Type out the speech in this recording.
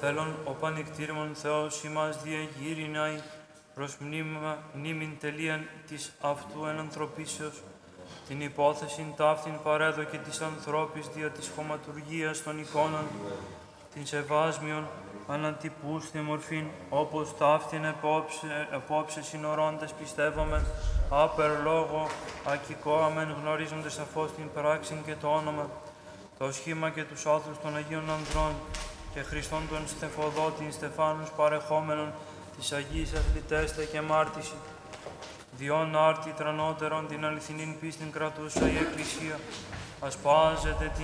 θέλον ο πανικτήριμον Θεός ημάς διεγείρηναι προς μνήμην τελείαν της αυτού ενανθρωπίσεως, την υπόθεσιν ταύτην παρέδοκε της ανθρώπης δια της χωματουργίας των εικόνων, την σεβάσμιον ανατυπούς τη μορφήν, όπως ταύτην επόψε συνορώντες πιστεύομεν, άπερ λόγο ακικόαμεν γνωρίζοντες σαφώς την πράξην και το όνομα, το σχήμα και τους άθρως των Αγίων Ανδρών και Χριστών των Στεφοδότην Στεφάνους παρεχόμενων της Αγίας Αθλητέστε και μάρτυση. Διόν άρτη τρανότερον την αληθινήν πίστην κρατούσα η Εκκλησία, ασπάζεται την